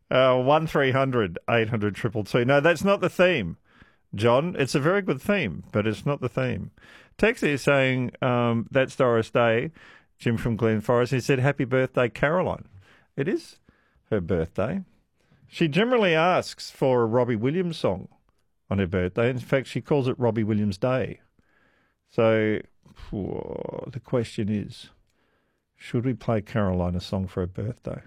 1300 800 222. No, that's not the theme, John. It's a very good theme, but it's not the theme. Texie is saying, that's Doris Day, Jim from Glen Forest. He said, happy birthday, Caroline. It is her birthday. She generally asks for a Robbie Williams song on her birthday. In fact, she calls it Robbie Williams Day. So the question is, should we play Caroline a song for her birthday?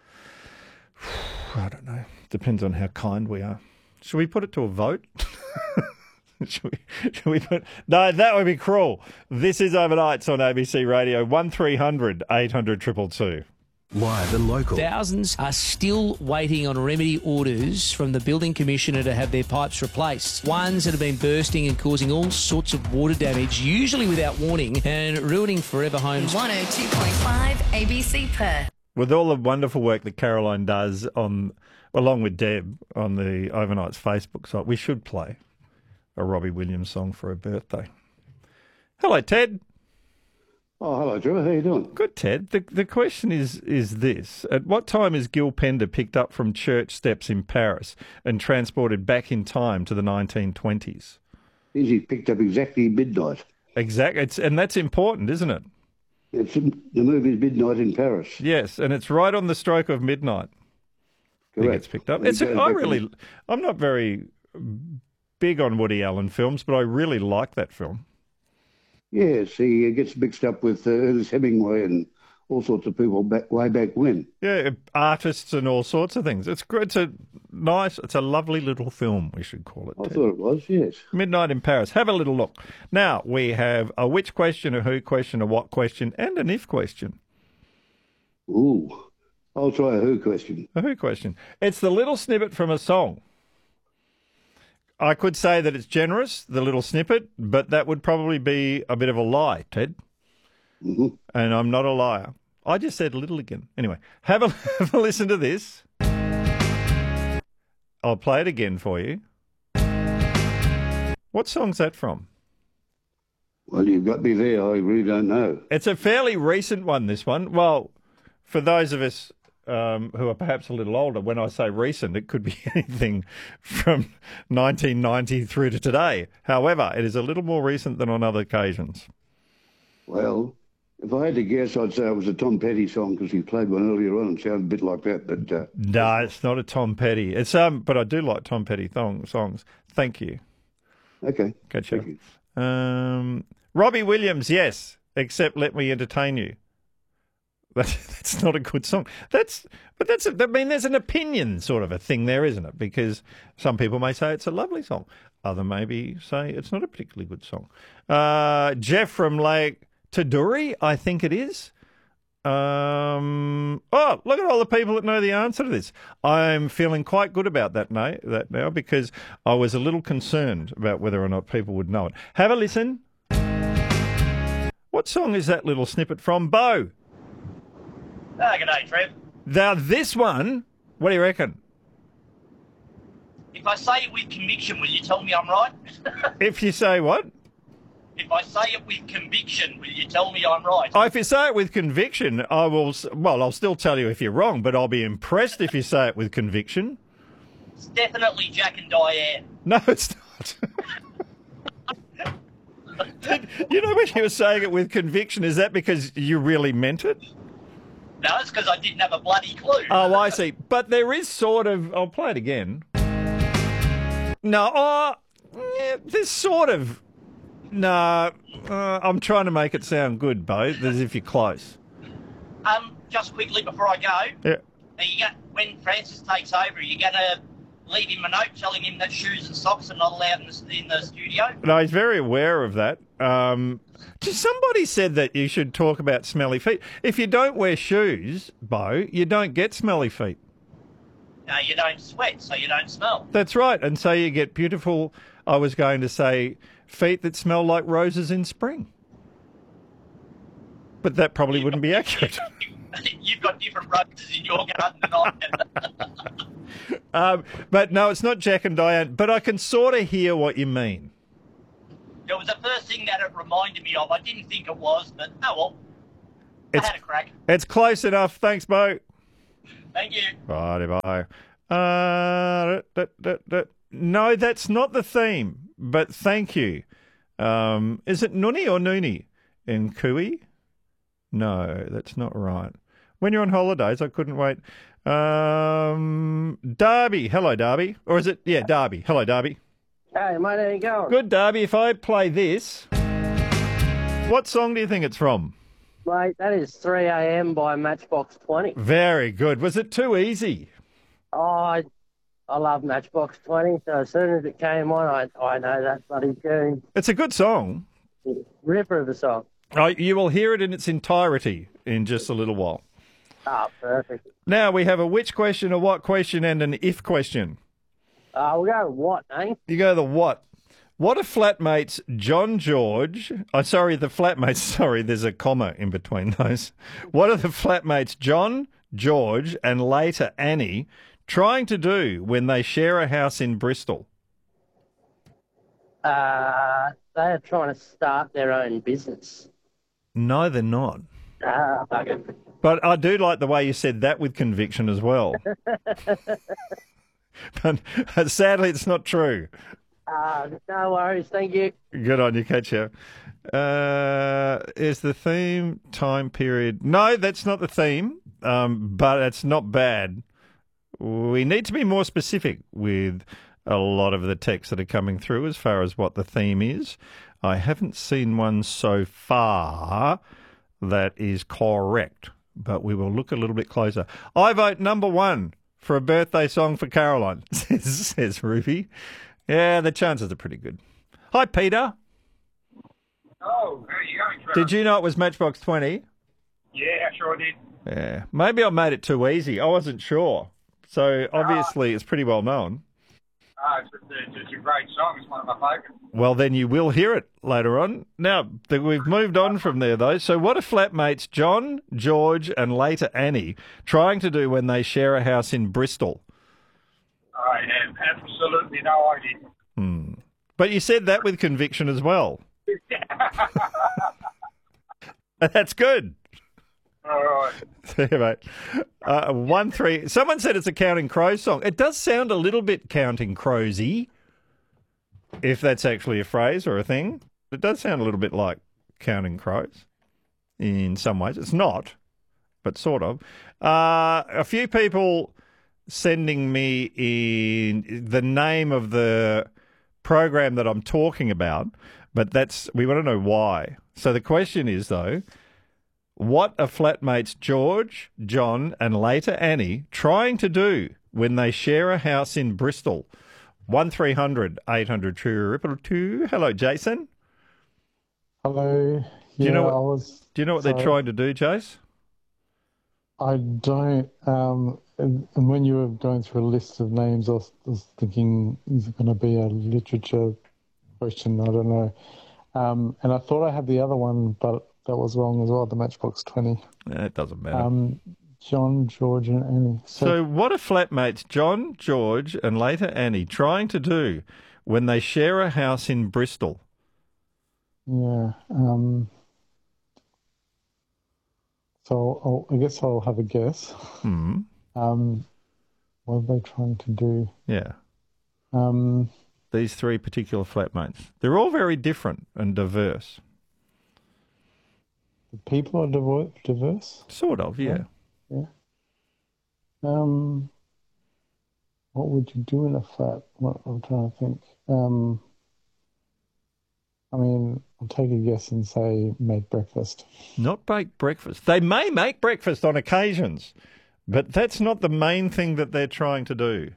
I don't know. Depends on how kind we are. Should we put it to a vote? should we put... No, that would be cruel. This is Overnights on ABC Radio, 1300 800 222. Live and local. Thousands are still waiting on remedy orders from the building commissioner to have their pipes replaced. Ones that have been bursting and causing all sorts of water damage, usually without warning, and ruining forever homes. 102.5 ABC Perth. With all the wonderful work that Caroline does along with Deb on the Overnights Facebook site, we should play a Robbie Williams song for her birthday. Hello, Ted. Oh, hello, Trevor. How you doing? Good, Ted. The question is this. At what time is Gil Pender picked up from church steps in Paris and transported back in time to the 1920s? He's picked up exactly midnight. Exactly. And that's important, isn't it? The movie's Midnight in Paris. Yes, and it's right on the stroke of midnight. Correct. It gets picked up. I'm not very big on Woody Allen films, but I really like that film. Yes, he gets mixed up with Ernest Hemingway and all sorts of people way back when. Yeah, artists and all sorts of things. It's great. It's a lovely little film, we should call it. I thought it was, yes. Midnight in Paris. Have a little look. Now, we have a which question, a who question, a what question, and an if question. Ooh, I'll try a who question. A who question. It's the little snippet from a song. I could say that it's generous, the little snippet, but that would probably be a bit of a lie, Ted. Mm-hmm. And I'm not a liar. I just said little again. Anyway, have a listen to this. I'll play it again for you. What song's that from? Well, you've got me there. I really don't know. It's a fairly recent one, this one. Well, for those of us who are perhaps a little older, when I say recent, it could be anything from 1990 through to today. However, it is a little more recent than on other occasions. Well, if I had to guess, I'd say it was a Tom Petty song because he played one earlier on and sounded a bit like that. But no, it's not a Tom Petty. It's but I do like Tom Petty songs. Thank you. Okay. Catch Thank you. Robbie Williams, yes. Except Let Me Entertain You. That's not a good song. There's an opinion sort of a thing there, isn't it? Because some people may say it's a lovely song. Other maybe say it's not a particularly good song. Jeff from Lake Taduri, I think it is. Oh, look at all the people that know the answer to this. I'm feeling quite good about that now because I was a little concerned about whether or not people would know it. Have a listen. What song is that little snippet from, Bo? Good day, Trev. Now, this one, what do you reckon? If I say it with conviction, will you tell me I'm right? If you say what? If I say it with conviction, will you tell me I'm right? Oh, if you say it with conviction, I'll still tell you if you're wrong, but I'll be impressed if you say it with conviction. It's definitely Jack and Diane. No, it's not. You know when you were saying it with conviction, is that because you really meant it? No, it's because I didn't have a bloody clue. Oh, I see. But there is sort of... I'll play it again. No, there's sort of... No, I'm trying to make it sound good, Bo, as if you're close. Just quickly before I go, when Francis takes over, are you going to leave him a note telling him that shoes and socks are not allowed in the studio? No, he's very aware of that. Somebody said that you should talk about smelly feet. If you don't wear shoes, Bo, you don't get smelly feet. No, you don't sweat, so you don't smell. That's right. And so you get beautiful, I was going to say, feet that smell like roses in spring. But that probably wouldn't be accurate. You've got different roses in your garden than I have. But no, it's not Jack and Diane, but I can sort of hear what you mean. It was the first thing that it reminded me of. I didn't think it was, but oh well. I had a crack. It's close enough. Thanks, Bo. Thank you. Bye. No, that's not the theme, but thank you. Is it Nuni or Noonie in Kui? No, that's not right. When you're on holidays, I couldn't wait. Darby. Hello, Darby. Or is it? Yeah, Darby. Hello, Darby. Hey, mate, how you going? Good, Darby. If I play this, what song do you think it's from? Mate, that is 3 a.m. by Matchbox 20. Very good. Was it too easy? Oh, I love Matchbox 20, so as soon as it came on, I know that bloody tune. It's a good song. Ripper of a song. Oh, you will hear it in its entirety in just a little while. Ah, perfect. Now we have a which question, a what question, and an if question. We'll go with what, eh? You go the what. What are flatmates John George... Oh, sorry, the flatmates... Sorry, there's a comma in between those. What are the flatmates John, George, and later Annie trying to do when they share a house in Bristol? They are trying to start their own business. No, they're not. Okay. But I do like the way you said that with conviction as well. But sadly, it's not true. No worries, thank you. Good on you, Katja. Is the theme time period? No, that's not the theme, but it's not bad. We need to be more specific with a lot of the texts that are coming through as far as what the theme is. I haven't seen one so far that is correct, but we will look a little bit closer. I vote number one for a birthday song for Caroline, says Ruby. Yeah, the chances are pretty good. Hi, Peter. Oh, how are you going, Trevor? Did you know it was Matchbox 20? Yeah, I sure did. Yeah. Maybe I made it too easy. I wasn't sure. So, obviously, it's pretty well known. It's a great song. It's one of my favourites. Well, then you will hear it later on. Now, we've moved on from there, though. So what are flatmates John, George, and later Annie trying to do when they share a house in Bristol? I have absolutely no idea. But you said that with conviction as well. That's good. All right. Yeah, mate. 1-3. Someone said it's a Counting Crows song. It does sound a little bit Counting Crows-y, if that's actually a phrase or a thing. It does sound a little bit like Counting Crows in some ways. It's not, but sort of. A few people sending me in the name of the program that I'm talking about, but we want to know why. So the question is, though, what are flatmates George, John, and later Annie trying to do when they share a house in Bristol? 1300 800 2. Hello, Jason. Hello. Do you know what they're trying to do, Jace? I don't. And when you were going through a list of names, I was thinking, is it going to be a literature question? I don't know. And I thought I had the other one, but that was wrong as well, the Matchbox 20. It doesn't matter. John, George, and Annie. So what are flatmates John, George, and later Annie trying to do when they share a house in Bristol? Yeah. So I guess I'll have a guess. What are they trying to do? Yeah. These three particular flatmates. They're all very different and diverse. The people are diverse? Sort of, yeah. Yeah. What would you do in a flat? I'm trying to think. I'll take a guess and say make breakfast. Not bake breakfast. They may make breakfast on occasions, but that's not the main thing that they're trying to do.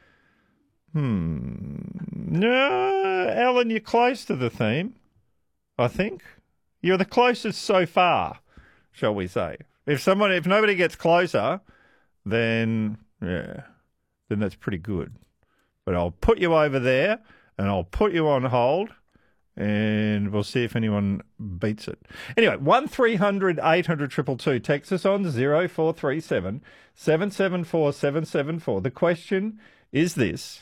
No, Alan, you're close to the theme, I think. You're the closest so far, shall we say. If nobody gets closer, then that's pretty good. But I'll put you over there and I'll put you on hold and we'll see if anyone beats it. Anyway, 1300 800 222. Text us on 0437 774 774. The question is this.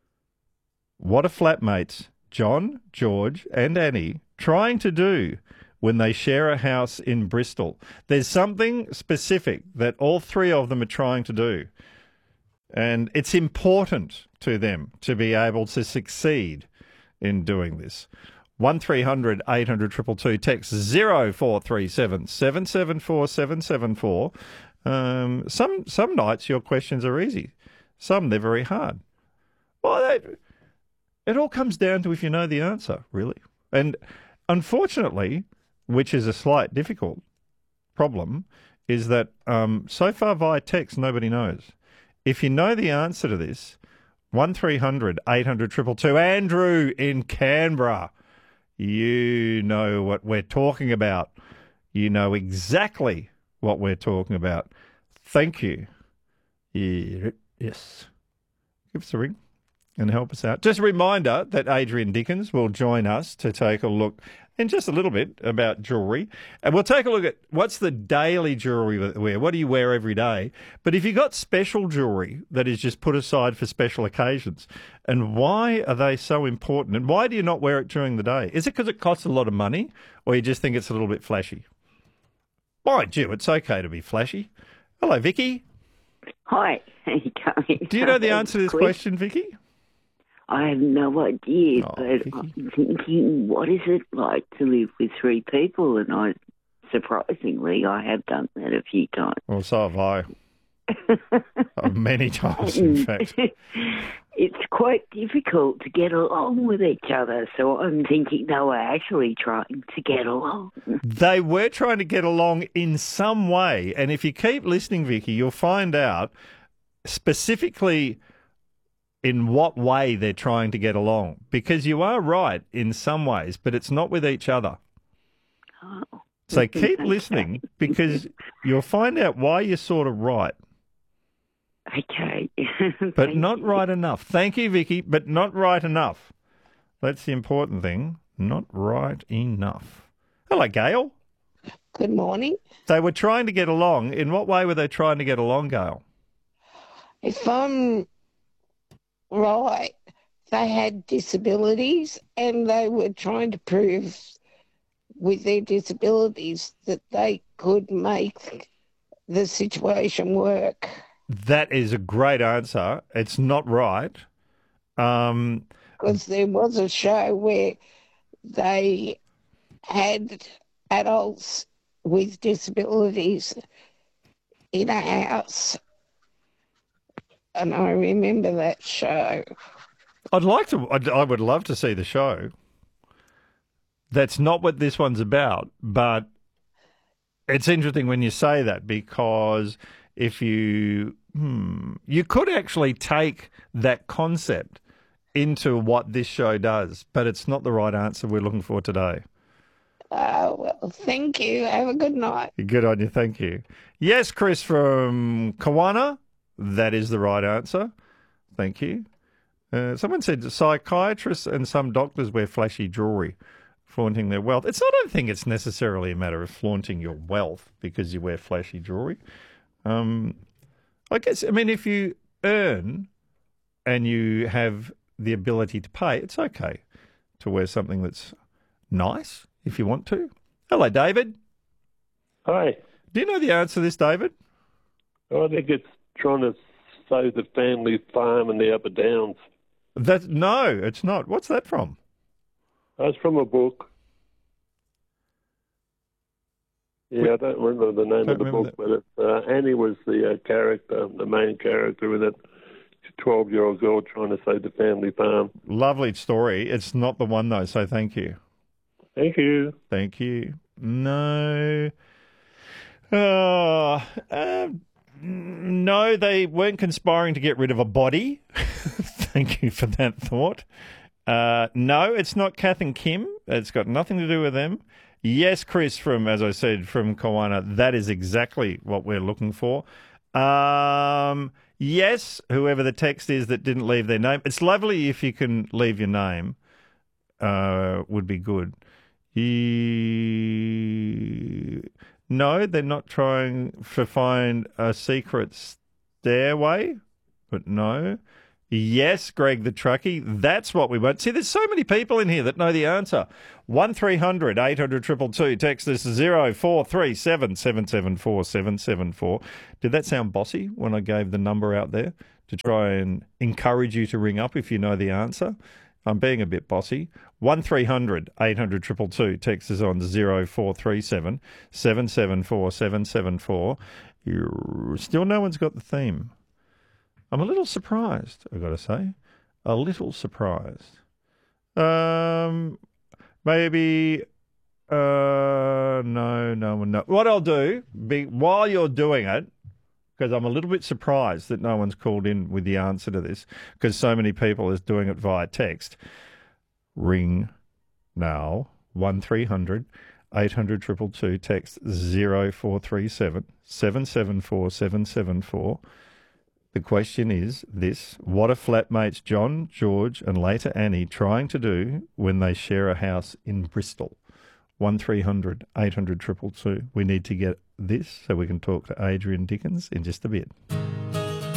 What are flatmates John, George and Annie trying to do when they share a house in Bristol. There's something specific that all three of them are trying to do. And it's important to them to be able to succeed in doing this. 1300 800 222, text 0437 774 774. Some nights your questions are easy. Some they're very hard. Well, it all comes down to if you know the answer, really. And unfortunately, which is a slight difficult problem, is that so far via text nobody knows. If you know the answer to this, 1300 800 222. Andrew in Canberra, you know what we're talking about. You know exactly what we're talking about. Thank you. Yes. Give us a ring and help us out. Just a reminder that Adrian Dickens will join us to take a look in just a little bit about jewellery. And we'll take a look at what's the daily jewellery that you wear. What do you wear every day? But if you've got special jewellery that is just put aside for special occasions, and why are they so important? And why do you not wear it during the day? Is it because it costs a lot of money, or you just think it's a little bit flashy? Mind you, it's okay to be flashy. Hello, Vicky. Hi. How you going? Do you know the answer to this question, Vicky? I have no idea, but Vicky. I'm thinking, what is it like to live with three people? And surprisingly, I have done that a few times. Well, so have I. Many times, in fact. It's quite difficult to get along with each other, so I'm thinking they were actually trying to get along. They were trying to get along in some way, and if you keep listening, Vicky, you'll find out specifically in what way they're trying to get along, because you are right in some ways, but it's not with each other. Oh, so keep listening, because you'll find out why you're sort of right. Okay. But not right enough. Thank you, Vicky, but not right enough. That's the important thing. Not right enough. Hello, Gail. Good morning. They were trying to get along. In what way were they trying to get along, Gail? If I'm right, they had disabilities and they were trying to prove with their disabilities that they could make the situation work. That is a great answer. It's not right. Because there was a show where they had adults with disabilities in a house, and I remember that show. I would love to see the show. That's not what this one's about, but it's interesting when you say that, because if you could actually take that concept into what this show does, but it's not the right answer we're looking for today. Well, thank you. Have a good night. Good on you. Thank you. Yes, Chris from Kawana. That is the right answer. Thank you. Someone said psychiatrists and some doctors wear flashy jewellery, flaunting their wealth. I don't think it's necessarily a matter of flaunting your wealth because you wear flashy jewellery. I guess, if you earn and you have the ability to pay, it's okay to wear something that's nice if you want to. Hello, David. Hi. Do you know the answer to this, David? I think it's trying to save the family farm in the Upper Downs. No, it's not. What's that from? That's from a book. Yeah, I don't remember the name of the book, but Annie was the character, the main character with it. 12-year-old girl trying to save the family farm. Lovely story. It's not the one, though, so thank you. Thank you. Thank you. No. No, they weren't conspiring to get rid of a body. Thank you for that thought. No, it's not Kath and Kim. It's got nothing to do with them. Yes, Chris from, as I said, from Kawana, that is exactly what we're looking for. Yes, whoever the text is that didn't leave their name. It's lovely if you can leave your name. Would be good. No, they're not trying to find a secret stairway, but no. Yes, Greg the truckie. That's what we want. See, there's so many people in here that know the answer. 1300 800 222. Text us 0437 774 774. Did that sound bossy when I gave the number out there to try and encourage you to ring up if you know the answer? I'm being a bit bossy. 1300 800 222. Text us on 0437 774 774. Still no one's got the theme. I'm a little surprised, I've got to say. A little surprised. Maybe, no one knows. What I'll do, while you're doing it, because I'm a little bit surprised that no one's called in with the answer to this, because so many people is doing it via text. Ring now, 1300 800 222, text 0437 774 774. The question is this: what are flatmates John, George and later Annie trying to do when they share a house in Bristol? 1300 800 222. We need to get this so we can talk to Adrian Dickens in just a bit.